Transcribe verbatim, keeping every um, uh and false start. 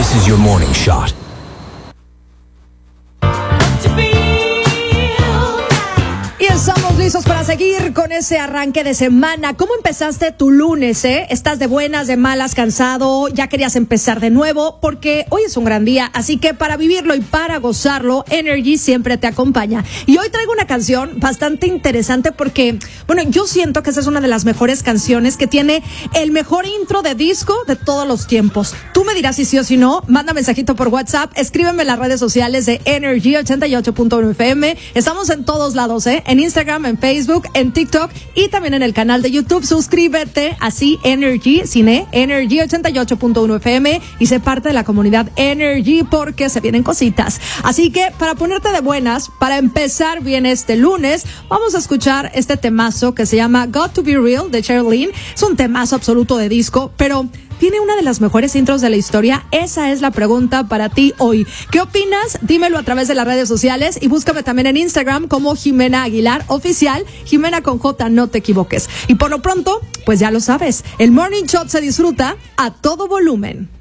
This is your morning shot. Y estamos listos para seguir con ese arranque de semana. ¿Cómo empezaste tu lunes, eh? ¿Estás de buenas, de malas, cansado? ¿Ya querías empezar de nuevo? Porque hoy es un gran día, así que para vivirlo y para gozarlo, Energy siempre te acompaña. Y hoy traigo una canción bastante interesante porque, bueno, yo siento que esa es una de las mejores canciones que tiene el mejor intro de disco de todos los tiempos. Tú me dirás si sí o si no, manda mensajito por WhatsApp, escríbeme en las redes sociales de Energy ochenta y ocho punto uno F M. Estamos en todos lados, ¿eh? En Instagram, en Facebook, en TikTok y también en el canal de YouTube. Suscríbete, así Energy, Cine, Energy ochenta y ocho punto uno F M, y sé parte de la comunidad Energy porque se vienen cositas. Así que para ponerte de buenas, para empezar bien este lunes, vamos a escuchar este temazo que se llama Got to Be Real de Cherlyn. Es un temazo absoluto de disco, pero ¿tiene una de las mejores intros de la historia? Esa es la pregunta para ti hoy. ¿Qué opinas? Dímelo a través de las redes sociales y búscame también en Instagram como Jimena Aguilar Oficial. Jimena con J, no te equivoques. Y por lo pronto, pues ya lo sabes, el Morning Shot se disfruta a todo volumen.